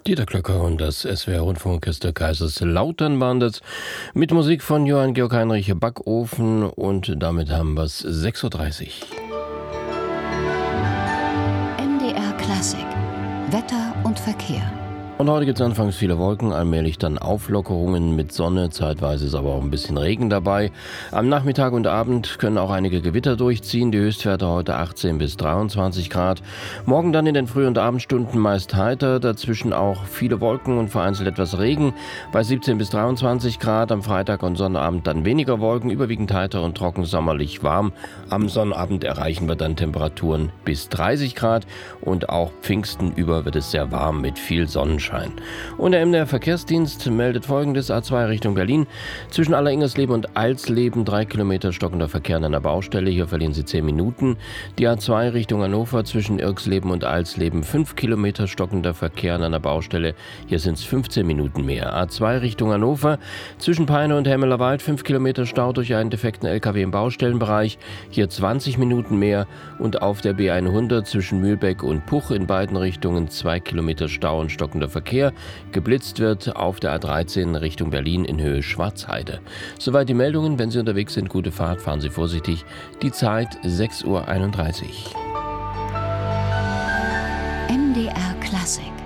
Dieter Klöcker und das SWR-Rundfunkorchester Kaiserslautern waren das mit Musik von Johann Georg Heinrich Backofen und damit haben wir es 6:30 Uhr. NDR Klassik. Wetter und Verkehr. Und heute gibt es anfangs viele Wolken, allmählich dann Auflockerungen mit Sonne, zeitweise ist aber auch ein bisschen Regen dabei. Am Nachmittag und Abend können auch einige Gewitter durchziehen, die Höchstwerte heute 18 bis 23 Grad. Morgen dann in den Früh- und Abendstunden meist heiter, dazwischen auch viele Wolken und vereinzelt etwas Regen bei 17 bis 23 Grad. Am Freitag und Sonnabend dann weniger Wolken, überwiegend heiter und trocken sommerlich warm. Am Sonnabend erreichen wir dann Temperaturen bis 30 Grad und auch Pfingsten über wird es sehr warm mit viel Sonnenschein. Und der MDR Verkehrsdienst meldet Folgendes: A2 Richtung Berlin. Zwischen Alleringersleben und Alsleben 3 Kilometer stockender Verkehr an einer Baustelle. Hier verlieren Sie 10 Minuten. Die A2 Richtung Hannover zwischen Irksleben und Alsleben 5 Kilometer stockender Verkehr an einer Baustelle. Hier sind es 15 Minuten mehr. A2 Richtung Hannover zwischen Peine und Hemmelerwald 5 Kilometer Stau durch einen defekten LKW im Baustellenbereich. Hier 20 Minuten mehr. Und auf der B100 zwischen Mühlbeck und Puch in beiden Richtungen 2 Kilometer Stau und stockender Verkehr. Geblitzt wird auf der A13 Richtung Berlin in Höhe Schwarzheide. Soweit die Meldungen. Wenn Sie unterwegs sind, gute Fahrt, fahren Sie vorsichtig. Die Zeit 6:31 Uhr. NDR Klassik.